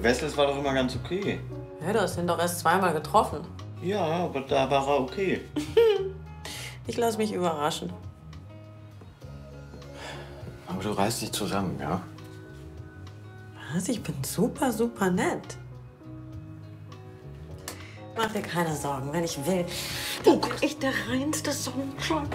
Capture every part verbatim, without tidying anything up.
Wessels war doch immer ganz okay. Ja, du hast ihn doch erst zweimal getroffen. Ja, aber da war er okay. Ich lasse mich überraschen. Aber du reißt dich zusammen, ja? Was? Ich bin super, super nett. Mach dir keine Sorgen, wenn ich will. Bin ich der reinste Sonnenschein.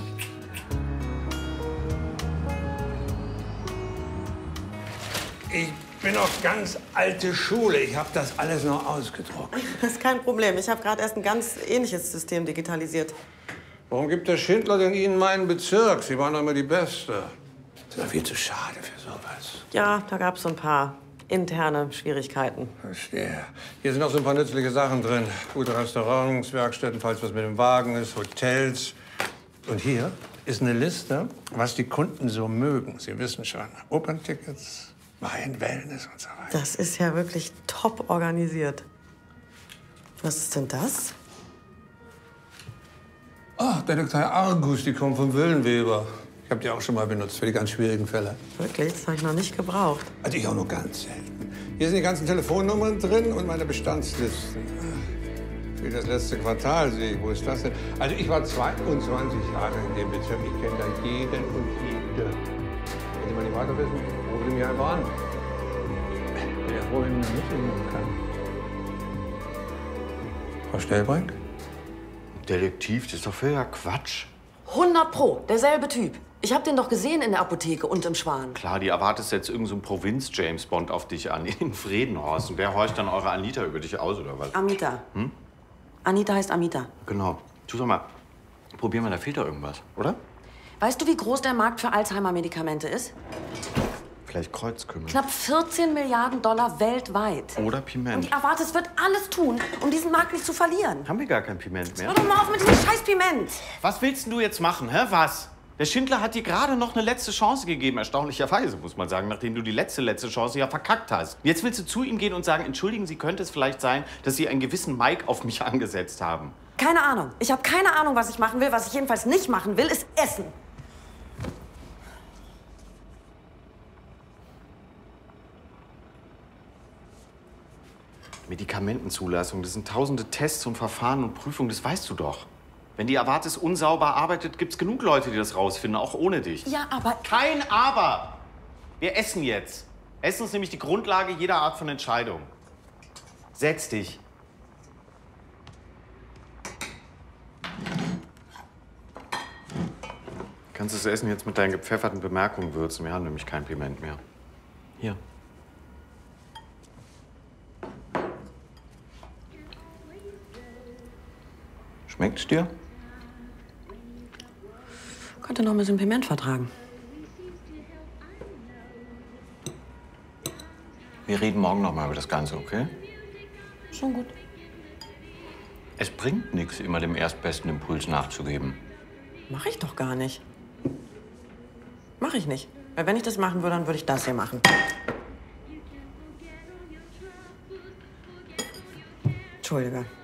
Ich bin noch ganz alte Schule. Ich habe das alles noch ausgedruckt. Das ist kein Problem. Ich habe gerade erst ein ganz ähnliches System digitalisiert. Warum gibt der Schindler denn Ihnen meinen Bezirk? Sie waren doch immer die Beste. Das ist doch viel zu schade für sowas. Ja, da gab es so ein paar interne Schwierigkeiten. Verstehe. Hier sind auch so ein paar nützliche Sachen drin. Gute Restaurants, Werkstätten, falls was mit dem Wagen ist, Hotels. Und hier ist eine Liste, was die Kunden so mögen. Sie wissen schon, Operntickets, Wein, Wellness und so weiter. Das ist ja wirklich top organisiert. Was ist denn das? Ach, Detektei Argus, die kommt vom Willenweber. Ich habe die auch schon mal benutzt für die ganz schwierigen Fälle. Wirklich? Das habe ich noch nicht gebraucht. Also ich auch nur ganz selten. Hier sind die ganzen Telefonnummern drin und meine Bestandslisten. Für das letzte Quartal sehe ich. Wo ist das denn? Also ich war zweiundzwanzig Jahre in dem Bezirk. Ich kenne da jeden und jede. Wenn Sie mal nicht weiter wissen, rufen Sie mich einfach an. Ich bin ja froh, wenn ich eine Mitte nehmen kann. Frau Stellbrink? Detektiv, das ist doch völliger Quatsch. hundert Pro, derselbe Typ. Ich hab den doch gesehen in der Apotheke und im Schwan. Klar, die erwartest jetzt irgendeinen so Provinz-James-Bond auf dich an, in Friedenhorst. Und wer horcht dann eure Anita über dich aus, oder was? Amita. Hm? Anita heißt Amita. Genau. Tu doch mal, probier mal, da fehlt doch irgendwas, oder? Weißt du, wie groß der Markt für Alzheimer-Medikamente ist? Vielleicht Kreuzkümmel. Knapp vierzehn Milliarden Dollar weltweit. Oder Und Piment. ich erwarte, es wird alles tun, um diesen Markt nicht zu verlieren. Haben wir gar kein Piment mehr? Hör doch mal auf mit diesem scheiß Piment. Was willst denn du jetzt machen, hä? Was? Der Schindler hat dir gerade noch eine letzte Chance gegeben, erstaunlicherweise, muss man sagen, nachdem du die letzte, letzte Chance ja verkackt hast. Jetzt willst du zu ihm gehen und sagen, entschuldigen Sie, könnte es vielleicht sein, dass Sie einen gewissen Mike auf mich angesetzt haben? Keine Ahnung. Ich habe keine Ahnung, was ich machen will. Was ich jedenfalls nicht machen will, ist essen. Medikamentenzulassung, das sind tausende Tests und Verfahren und Prüfungen, das weißt du doch. Wenn die Avartis unsauber arbeitet, gibt's genug Leute, die das rausfinden, auch ohne dich. Ja, aber... Kein Aber! Wir essen jetzt. Essen ist nämlich die Grundlage jeder Art von Entscheidung. Setz dich. Du kannst das Essen jetzt mit deinen gepfefferten Bemerkungen würzen. Wir haben nämlich kein Piment mehr. Hier. Schmeckt's dir? Könnte noch ein bisschen Piment vertragen. Wir reden morgen noch mal über das Ganze, okay? Schon gut. Es bringt nichts, immer dem erstbesten Impuls nachzugeben. Mach ich doch gar nicht. Mach ich nicht. Weil wenn ich das machen würde, dann würde ich das hier machen. Entschuldige.